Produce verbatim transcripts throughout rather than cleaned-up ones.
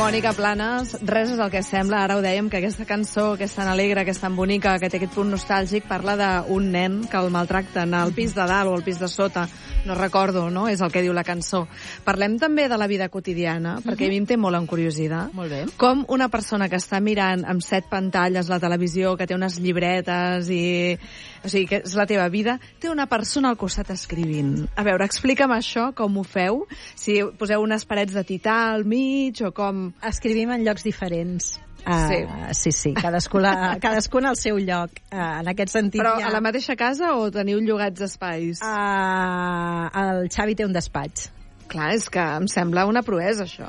Mònica Planes, res és el que sembla. Ara ho dèiem, que aquesta cançó, que és tan alegre, que és tan bonica, que té aquest punt nostàlgic, parla d'un nen que el maltracten al pis de dalt o al pis de sota. No recordo, no? És el que diu la cançó. Parlem també de la vida quotidiana, perquè a mi em té molt encuriositat. Molt bé. Com una persona que està mirant amb set pantalles la televisió, que té unes llibretes i... O sigui, que és la teva vida, té una persona al costat escrivint. A veure, explica'm això, com ho feu. Si poseu unes parets de tità al mig o com... Escrivim en llocs diferents. Uh, sí. sí, sí, cadascú, la, cadascú en el seu lloc. Uh, en aquest sentit Però ja... a la mateixa casa o teniu llogats espais? Uh, el Xavi té un despatx. Clar, és que em sembla una proesa, això.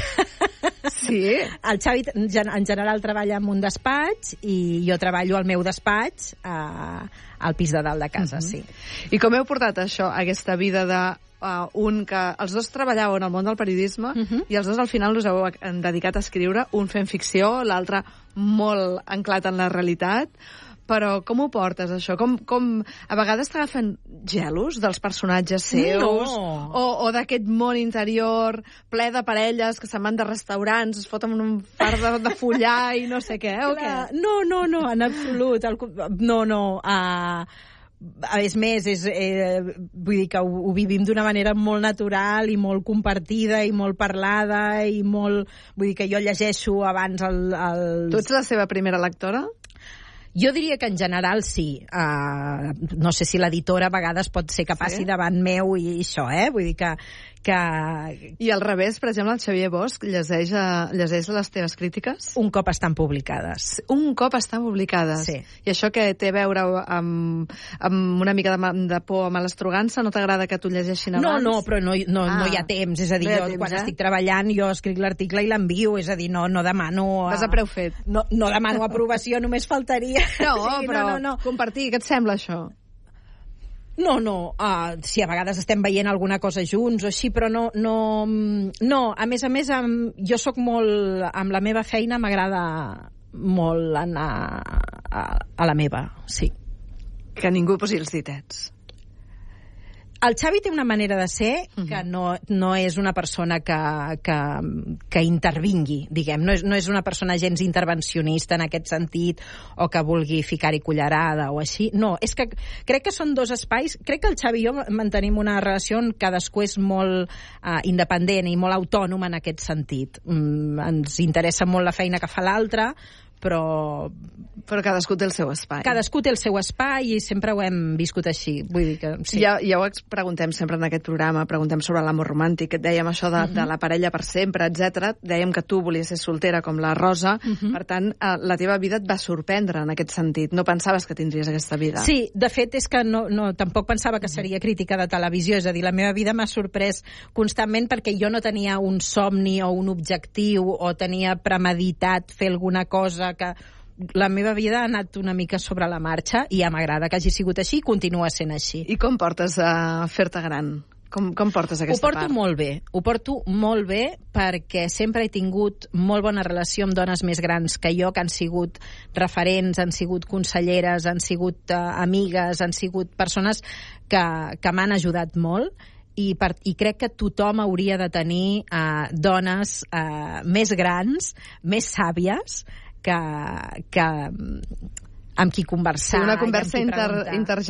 Sí. El Xavi en general treballa en un despatx i jo treballo al meu despatx uh, al pis de dalt de casa, uh-huh. sí. I com heu portat això, aquesta vida de uh, un que... Els dos treballàveu en el món del periodisme uh-huh. i els dos al final us heu dedicat a escriure, un fent ficció, l'altre molt anclat en la realitat. Però com ho portes, això? Com, com a vegades t'agafen gelos dels personatges seus? No. O, o d'aquest món interior ple de parelles que se'n van de restaurants, es foten un far de, de follar i no sé què, o què? No, no, no, en absolut. El, no, no. Uh, a més, més és, eh, vull dir que ho, ho vivim d'una manera molt natural i molt compartida i molt parlada i molt... Vull dir que jo llegeixo abans el... el... Tu ets la seva primera lectora? Jo diria que en general sí. Uh, no sé si l'editora a vegades pot ser que passi sí? davant meu i això, eh? Vull dir que, que... I al revés, per exemple, el Xavier Bosch llegeix, a, llegeix les teves crítiques? Un cop estan publicades. Un cop estan publicades? Sí. I això que té a veure amb, amb una mica de, de por, amb l'estrogança, no t'agrada que t'ho llegeixin abans? No, no, però no, no, ah. no hi ha temps. És a dir, no jo temps, quan eh? estic treballant jo escric l'article i l'envio, és a dir, no, no demano... Vas a preu fet. No, no demano aprovació, només faltaria. No, sí, però no, no, no. compartir, què et sembla això? No, no, uh, sí, a vegades estem veient alguna cosa junts o així, però no, no, no. A més a més, amb, jo sóc molt... Amb la meva feina m'agrada molt anar a, a la meva, sí. Que ningú posi els ditets. El Xavi té una manera de ser que no, no és una persona que, que, que intervingui, diguem. No és, no és una persona gens intervencionista en aquest sentit o que vulgui ficar-hi cullerada o així. No, és que crec que són dos espais. Crec que el Xavi i jo mantenim una relació on cadascú és molt uh, independent i molt autònom en aquest sentit. Mm, ens interessa molt la feina que fa l'altre, però... Però cadascú té el seu espai. Cadascú té el seu espai i sempre ho hem viscut així. Vull dir que sí. Ja, ja ho preguntem sempre en aquest programa, preguntem sobre l'amor romàntic, dèiem això de, uh-huh. de la parella per sempre, etcètera. Dèiem que tu volies ser soltera com la Rosa, uh-huh. per tant, la teva vida et va sorprendre en aquest sentit. No pensaves que tindries aquesta vida. Sí, de fet, és que no, no, tampoc pensava que seria crítica de televisió, és a dir, la meva vida m'ha sorprès constantment perquè jo no tenia un somni o un objectiu o tenia premeditat fer alguna cosa que... La meva vida ha anat una mica sobre la marxa i ja m'agrada que hagi sigut així i continua sent així. I com portes a fer-te gran? Com, com portes aquesta part? Ho porto part? molt bé. Ho porto molt bé perquè sempre he tingut molt bona relació amb dones més grans que jo, que han sigut referents, han sigut conselleres, han sigut uh, amigues, han sigut persones que, que m'han ajudat molt. I, per, i crec que tothom hauria de tenir uh, dones uh, més grans, més sàvies, que, que amb qui conversar. Sí, una conversa inter,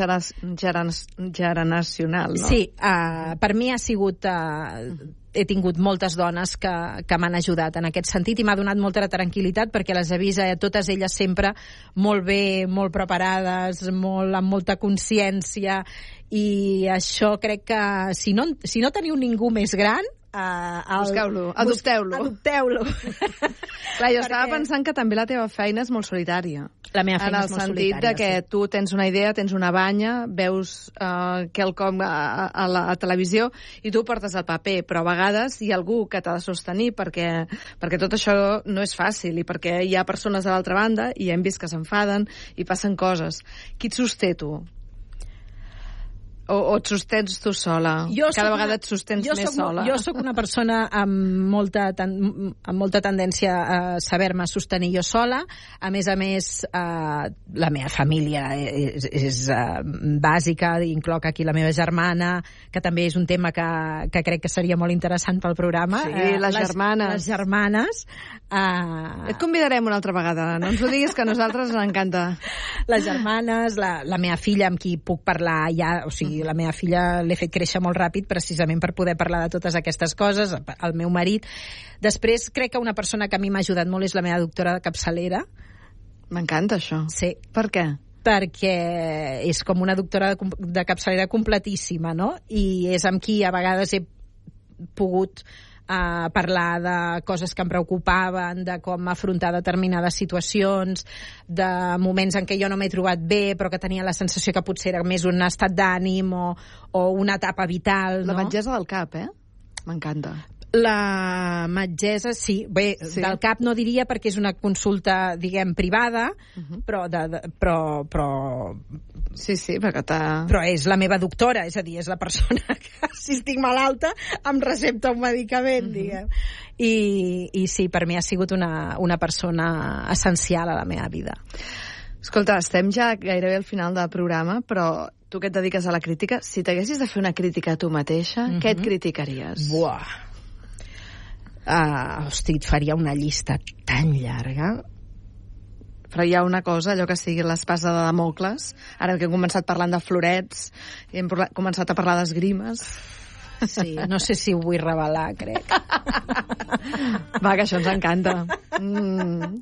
intergeneracional, no? Sí, uh, per mi ha sigut... Uh, he tingut moltes dones que, que m'han ajudat en aquest sentit i m'ha donat molta tranquil·litat perquè les he vist a totes elles sempre molt bé, molt preparades, molt, amb molta consciència, i això crec que si no, si no teniu ningú més gran, Uh, busqueu-lo, adopteu-lo. Adopteu-lo. Clar, jo estava Perquè... pensant que també la teva feina és molt solitària. La meva feina és molt solitària, en el sentit de que sí. tu tens una idea, tens una banya, veus uh, quelcom a, a la a televisió i tu portes el paper, però a vegades hi ha algú que t'ha de sostenir perquè, perquè tot això no és fàcil i perquè hi ha persones a l'altra banda i hem vist que s'enfaden i passen coses. Qui et sosté, tu? O, o et sostens tu sola? Jo Cada vegada una, et sostens més soc, sola? Jo sóc una persona amb molta, ten, amb molta tendència a saber-me sostenir jo sola. A més a més, eh, la meva família és, és eh, bàsica, incloc aquí la meva germana, que també és un tema que, que crec que seria molt interessant pel programa. Sí, eh, les, les germanes. Les germanes. Eh... Et convidarem una altra vegada, no ens ho diguis, que a nosaltres ens encanta. Les germanes, la, la meva filla amb qui puc parlar ja, o sigui, la meva filla l'he fet créixer molt ràpid precisament per poder parlar de totes aquestes coses, el meu marit. Després, crec que una persona que a mi m'ha ajudat molt és la meva doctora de capçalera. M'encanta això. Sí. Per què? Perquè és com una doctora de, de capçalera completíssima, no? I és amb qui a vegades he pogut a parlar de coses que em preocupaven, de com afrontar determinades situacions, de moments en què jo no m'he trobat bé, però que tenia la sensació que potser era més un estat d'ànim o, o una etapa vital. La no? metgessa del cap, eh? M'encanta. La metgessa, sí. Bé, sí. Del cap no diria perquè és una consulta, diguem, privada, uh-huh. però, de, de, però, però... Sí, sí, perquè t'ha... Però és la meva doctora, és a dir, és la persona que, si estic malalta, em recepta un medicament, uh-huh. diguem. I, I sí, per mi ha sigut una, una persona essencial a la meva vida. Escolta, estem ja gairebé al final del programa, però tu que et dediques a la crítica, si t'haguessis de fer una crítica a tu mateixa, uh-huh. què et criticaries? Buah! Uh, hosti, et faria una llista tan llarga. Però hi ha una cosa, allò que sigui l'espasa de Damocles, ara que hem començat parlant de florets, i hem començat a parlar d'esgrimes. Sí, no sé si ho vull revelar, crec. Va, que això ens encanta. Mm.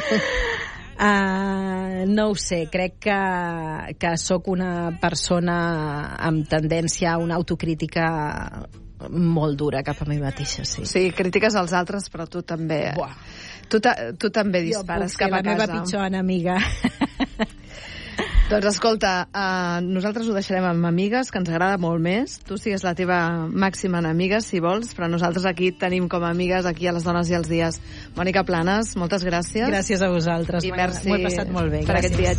Uh, no ho sé, crec que, que sóc una persona amb tendència a una autocrítica molt dura cap a mi mateixa, sí. Sí, crítiques als altres, però tu també... Buah. Tu, ta, tu també dispares cap a casa. Jo puc ser la meva pitjor enemiga. Doncs escolta, uh, nosaltres ho deixarem amb amigues, que ens agrada molt més. Tu sigues la teva màxima enemiga, si vols, però nosaltres aquí tenim com a amigues aquí a Les Dones i els Dies. Mònica Planes, moltes gràcies. Gràcies a vosaltres. I merci m'ho he passat molt bé. per Gràcies. aquest viatge.